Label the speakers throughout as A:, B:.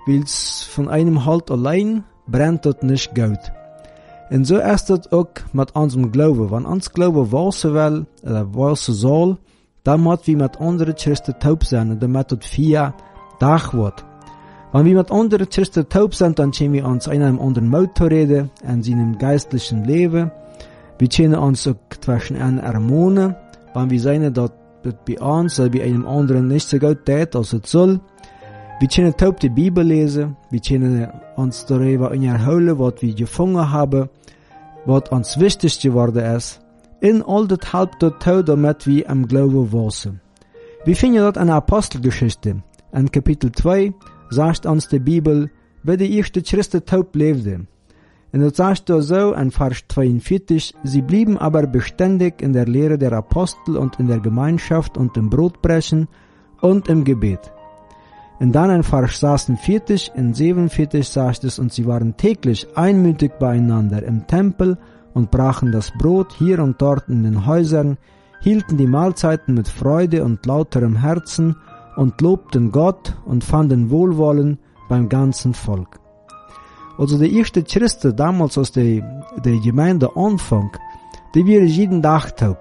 A: weil's von einem halt allein brennt dort nicht gut. Und so ist das auch mit unserem Glauben. Wenn uns Glauben wachsen will, oder wachsen soll, dann muss wir mit anderen Christen taub sein, und damit das vier Tag wird. Wenn wir mit anderen Christen taub sind, dann können wir uns einem anderen Mut reden, in seinem geistlichen Leben. Wir können uns auch zwischen einen ermahnen, wenn wir sehen, dass bei uns oder bei einem anderen nicht so gut geht, als es soll. Wir können taub die Bibel lesen, wir können uns darüber erholen, was wir gefunden haben, was uns wichtig geworden ist. In all das halbt das taub, damit wir am Glauben wachsen. Wir finden das in der Apostelgeschichte. In Kapitel 2 sagt uns die Bibel, wie die erste Christen taub lebten. Und das sagt da so in Vers 42, sie blieben aber beständig in der Lehre der Apostel und in der Gemeinschaft und im Brotbrechen und im Gebet. Und dann in Vers 46 und 47 sagt es, und sie waren täglich einmütig beieinander im Tempel und brachen das Brot hier und dort in den Häusern, hielten die Mahlzeiten mit Freude und lauterem Herzen und lobten Gott und fanden Wohlwollen beim ganzen Volk. Also die erste Christen damals aus der Gemeinde Anfang, die wären jeden Tag taub.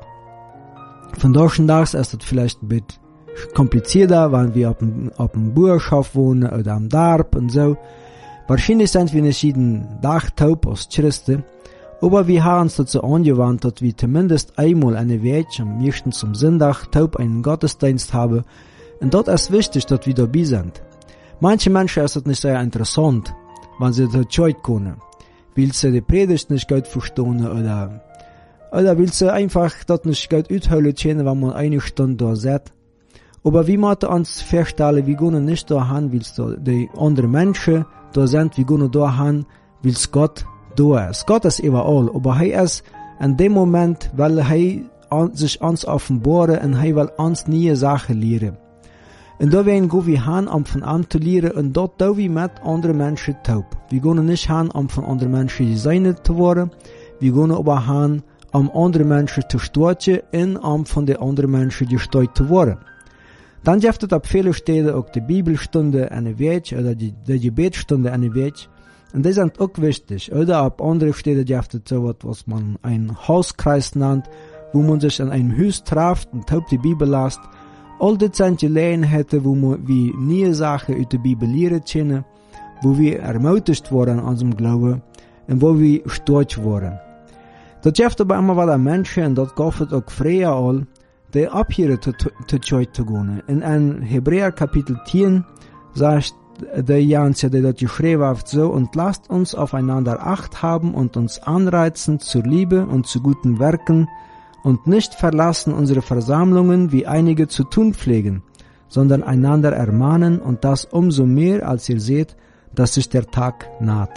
A: Von Tags ist das vielleicht ein bisschen komplizierter, wenn wir auf dem Bauerschaft wohnen oder am Dorf und so. Wahrscheinlich sind wir nicht jeden Tag taub als Christen, aber wir haben uns dazu angewandt, dass wir zumindest einmal eine Woche, am meisten zum Sonntag, taub einen Gottesdienst haben. Und dort ist wichtig, dass wir dabei sind. Manche Menschen ist das nicht sehr interessant, wenn sie das Zeit können, weil sie die Predigt nicht gut verstehen oder weil sie einfach das nicht gut ausholen können, wenn man eine Stunde da sitzt. Aber wir müssen uns feststellen, wir gehen nicht da hin, weil die anderen Menschen da sind, wir gehen da hin, weil Gott da ist. Gott ist überall, aber er ist in dem Moment, weil er sich uns offenbaren und er will uns neue Sachen lehren. Und da gehen wir hin, um von ihm zu lernen, und dort tun wir mit anderen Menschen taub. Wir gehen nicht hin, um von anderen Menschen gesegnet zu werden, wir gehen aber hin, um andere Menschen zu stürzen und um von den anderen Menschen gesteuert zu werden. Dann gibt es auf viele Städte auch die Bibelstunde eine Woche oder die Gebetsstunde eine Woche. Und die sind auch wichtig. Oder auf andere Städte gibt es so etwas, was man einen Hauskreis nennt, wo man sich an einem Haus trifft und taub die Bibel lässt. All das sind Gelegenheiten, wo wir neue Sachen aus der Bibel lernen können, wo wir ermutigt worden an unserem Glauben und wo wir stolz worden. Das gibt aber immer wieder Menschen, und das gab es auch früher all, die abhören zu Zeit zu gehen. In Hebräer Kapitel 10 sagt der Janse, der dort geschrieben hat, so: und lasst uns aufeinander Acht haben und uns anreizen zur Liebe und zu guten Werken und nicht verlassen unsere Versammlungen, wie einige zu tun pflegen, sondern einander ermahnen, und das umso mehr, als ihr seht, dass sich der Tag naht.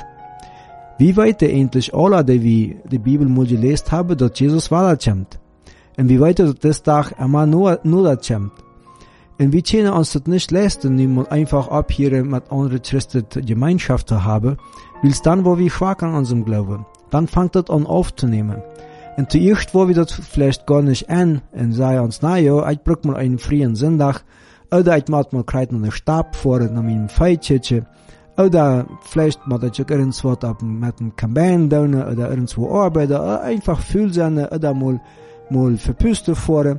A: Wie weit endlich alle, die wir die Bibel mal gelesen haben, dass Jesus wiederkommt? Und wie weit das Tag immer nur das kommt? Und wir können uns das nicht leisten, nicht einfach abhören, mit anderen Christen Gemeinschaft zu haben, weil es dann, wo wir schwach an unserem Glauben, dann fängt das an aufzunehmen. Und zuerst, wo wir das vielleicht gar nicht an, und sagen uns, na ja, ich brauch mal einen freien Sonntag, oder ich mach mal kreid noch einen Stab vor, nach meinem Feitschitchen, oder vielleicht mach ich auch irgendwas mit einem Kamban down, oder irgendwo arbeiten, oder einfach fühl sein, oder mal verpüsten vor.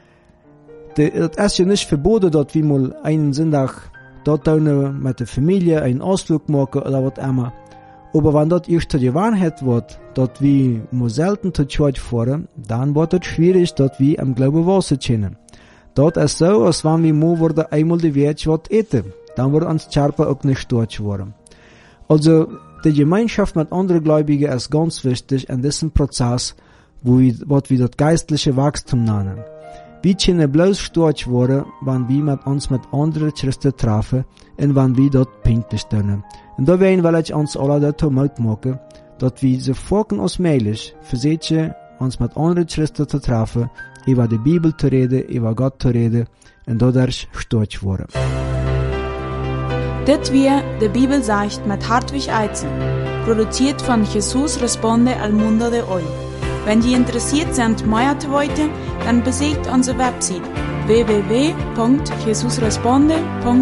A: Das ist ja nicht verboten, dass wir mal einen Sonntag dort mit der Familie einen Ausflug machen oder was immer. Aber wenn das erst die Wahrheit wird, dass wir nur selten zur Church fahren, dann wird es schwierig, dass wir am Glauben wachsen können. Das ist so, als wenn wir mal einmal die Welt was essen. Dann wird uns Scherpe auch nicht stolz werden. Also, die Gemeinschaft mit anderen Gläubigen ist ganz wichtig in diesem Prozess, was wir das geistliche Wachstum nennen. Wir können bloß stolz werden, wenn wir uns mit anderen Christen treffen und wenn wir dort pünktlich tun. Und da will ich uns alle dazu Mut machen, dass wir so folgen als möglich versuchen, uns mit anderen Christen zu treffen, über die Bibel zu reden, über Gott zu reden und dadurch stolz werden.
B: Das wir die Bibel sagt mit Hartwig Eizen, produziert von Jesus Responde al Mundo de Hoy. Wenn Sie interessiert sind, mehr zu wissen, dann besucht unsere Website www.jesusresponde.org.